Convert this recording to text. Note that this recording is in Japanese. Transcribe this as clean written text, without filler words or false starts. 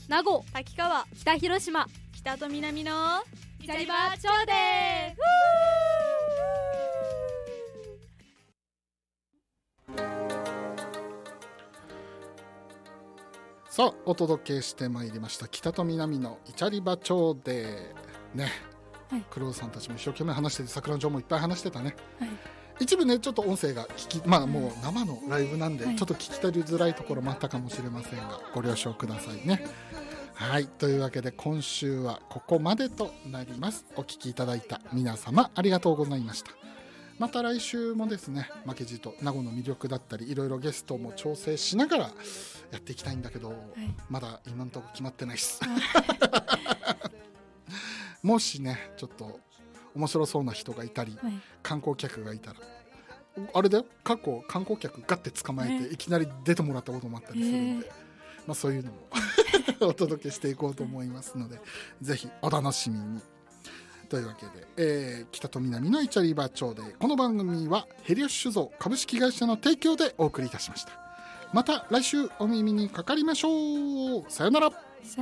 名護、 滝川、 北広島、 北と南のイチャリバ町でさあお届けしてまいりました北と南のイチャリバ町でね、 はい、 クローズさんたちも一生懸命話してて、桜城もいっぱい話してたね、 はい、 一部ねちょっと音声がもう生のライブなんで、 はい、 ちょっと聞き取りづらいところもあったかもしれませんがご了承くださいね。はい、というわけで今週はここまでとなります。お聞きいただいた皆様ありがとうございました。また来週もですね、負けじと名護の魅力だったりいろいろゲストも調整しながらやっていきたいんだけど、まだ今のところ決まってないですもしねちょっと面白そうな人がいたり、観光客がいたらあれだよ、過去観光客ガッて捕まえていきなり出てもらったこともあったりするんで、そういうのもお届けしていこうと思いますのでぜひお楽しみに。というわけで、北と南のイチャリバ町で、この番組はヘリオス酒造株式会社の提供でお送りいたしました。また来週お耳にかかりましょう。さよなら。